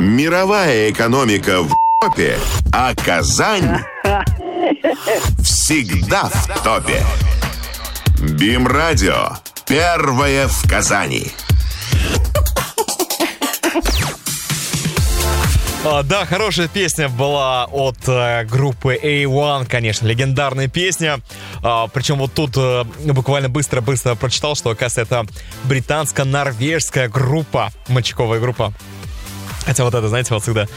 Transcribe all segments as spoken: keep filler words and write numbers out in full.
Мировая экономика в топе, а Казань всегда в топе. БИМ-радио. Первое в Казани. А, да, хорошая песня была от э, группы эй один, конечно, легендарная песня. А, причем вот тут э, буквально быстро-быстро прочитал, что, оказывается, это британско-норвежская группа, мальчиковая группа. Хотя вот это, знаете, вот всегда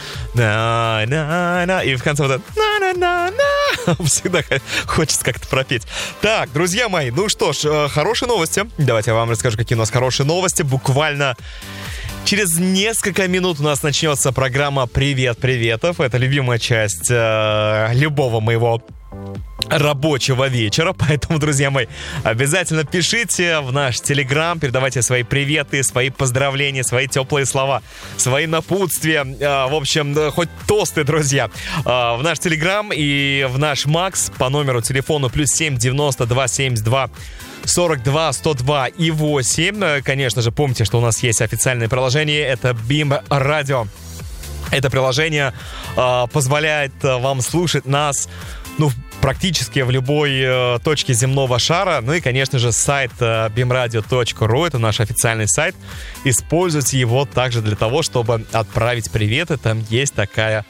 на-на-на, и в конце вот это на-на-на-на. Всегда хочется как-то пропеть. Так, друзья мои, ну что ж, хорошие новости. Давайте я вам расскажу, какие у нас хорошие новости. Буквально через несколько минут у нас начнется программа «Привет, приветов». Это любимая часть э, любого моего рабочего вечера, поэтому, друзья мои, обязательно пишите в наш Телеграм, передавайте свои приветы, свои поздравления, свои теплые слова, свои напутствия, в общем, хоть тосты, друзья, в наш Телеграм и в наш Макс по номеру телефона плюс семь девяносто два семьдесят два сорок два сто два и восемь. Конечно же, помните, что у нас есть официальное приложение, это БИМ-радио. Это приложение э, позволяет вам слушать нас, ну, практически в любой э, точке земного шара. Ну и, конечно же, сайт э, бим радио точка ру, это наш официальный сайт. Используйте его также для того, чтобы отправить приветы. Там есть такая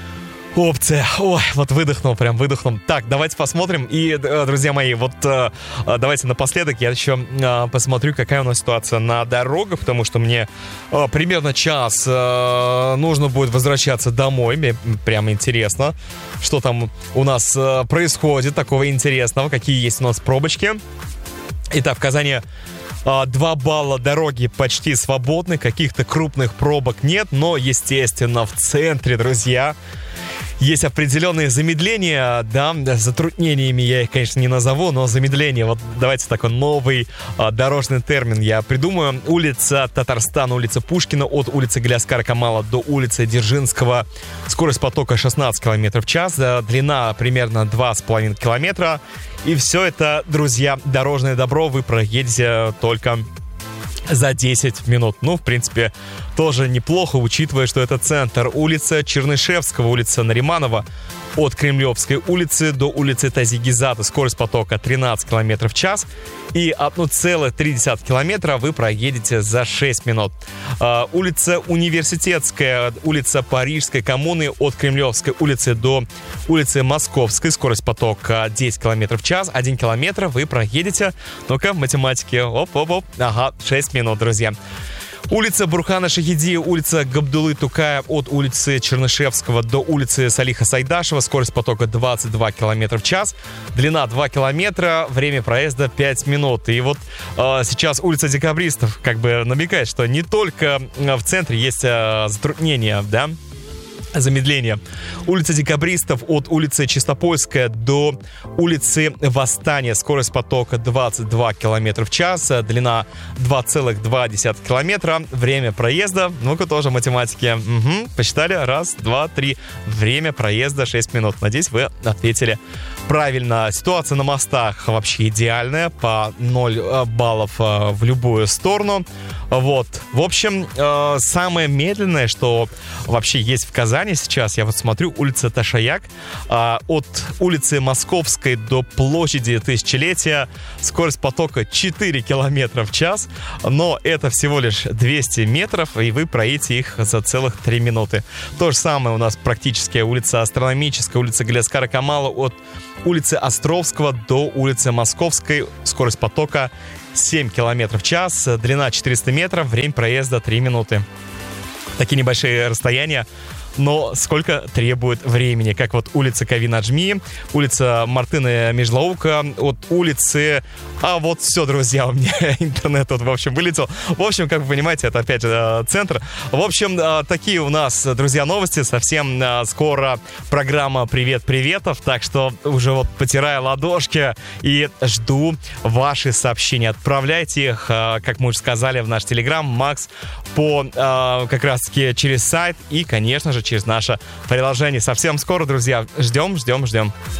опция. Ой, вот выдохнул, прям выдохнул. Так, давайте посмотрим. И, друзья мои, вот давайте напоследок я еще посмотрю, какая у нас ситуация на дорогах, потому что мне примерно час нужно будет возвращаться домой. Мне прям интересно, что там у нас происходит такого интересного, какие есть у нас пробочки. Итак, в Казани Два балла дороги почти свободны, каких-то крупных пробок нет, но, естественно, в центре, друзья, есть определенные замедления, да, затруднениями я их, конечно, не назову, но замедление, вот давайте такой новый а, дорожный термин я придумаю. Улица Татарстана, улица Пушкина, от улицы Галяскара Камала до улицы Дзержинского, скорость потока шестнадцать километров в час, длина примерно два с половиной километра, и все это, друзья, дорожное добро вы проедете только за десять минут. Ну, в принципе, тоже неплохо, учитывая, что это центр. Улица Чернышевского, улица Нариманова, от Кремлевской улицы до улицы Тазигизата. Скорость потока тринадцать километров в час. И одна целая три десятых километра вы проедете за шесть минут. А, улица Университетская, улица Парижской коммуны, от Кремлевской улицы до улицы Московской. Скорость потока десять километров в час. один километр вы проедете. Ну-ка, в математике. Оп-оп-оп. Ага, шесть минут, друзья. Улица Бурхана Шахиди, улица Габдуллы Тукая, от улицы Чернышевского до улицы Салиха Сайдашева. Скорость потока двадцать два километра в час. Длина два километра, время проезда пять минут. И вот э, сейчас улица Декабристов как бы намекает, что не только в центре есть э, затруднения, да, замедление. Улица Декабристов, от улицы Чистопольская до улицы Восстания. Скорость потока двадцать два километра в час. Длина два целых два десятых километра. Время проезда, ну-ка тоже математики. Угу. Посчитали? Раз, два, три. Время проезда шесть минут. Надеюсь, вы ответили правильно. Ситуация на мостах вообще идеальная. По ноль баллов в любую сторону. Вот. В общем, самое медленное, что вообще есть в Казани сейчас, я вот смотрю, улица Ташаяк, от улицы Московской до площади Тысячелетия. Скорость потока четыре километра в час. Но это всего лишь двести метров, и вы проедете их за целых три минуты. То же самое у нас практически улица Астрономическая, улица Галяскара Камала, от улицы Островского до улицы Московской. Скорость потока семь километров в час, длина четыреста метров, время проезда три минуты. Такие небольшие расстояния, но сколько требует времени. Как вот улица Кави-Наджми, улица Мартына Межлаука, от улицы... А вот все, друзья, у меня интернет тут, в общем, вылетел. В общем, как вы понимаете, это опять же центр. В общем, такие у нас, друзья, новости. Совсем скоро программа «Привет, приветов». Так что уже вот потираю ладошки и жду ваши сообщения. Отправляйте их, как мы уже сказали, в наш Телеграм, Макс, по как раз-таки через сайт и, конечно же, через наше приложение. Совсем скоро, друзья. Ждем, ждем, ждем.